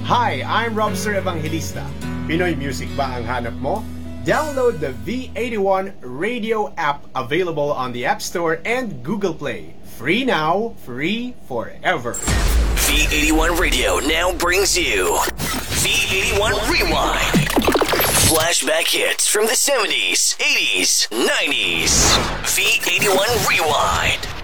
Hi, I'm Robster Evangelista. Pinoy music ba ang hanap mo? Download the V81 radio app available on the App Store and Google Play. Free now, free forever. V81 Radio now brings you V81 Rewind. Flashback hits from the 70s, 80s, 90s. V81 Rewind.